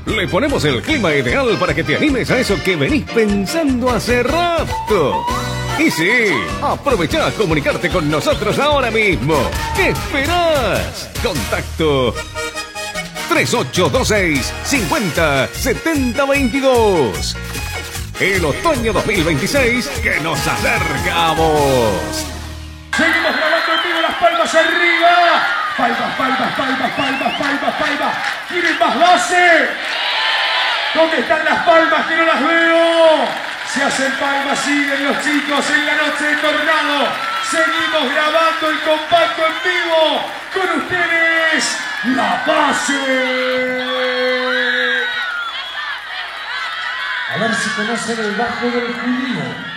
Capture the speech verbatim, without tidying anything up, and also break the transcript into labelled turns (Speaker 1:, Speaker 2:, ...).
Speaker 1: Le ponemos el clima ideal para que te animes a eso que venís pensando hace rato. Y sí, aprovecha a comunicarte con nosotros ahora mismo. ¿Qué esperás? Contacto tres ocho dos seis, cinco cero, siete cero dos dos. El otoño dos mil veintiséis que nos acerca a vos.
Speaker 2: Seguimos grabando en vivo, las palmas arriba. Palmas, palmas, palmas, palmas, palmas, palmas. ¿Quieren más base? ¿Dónde están las palmas que no las veo? Se hacen palmas, siguen los chicos en la noche de Tornado. Seguimos grabando el compacto en vivo. Con ustedes, La Base. A ver si conocen el bajo del judío.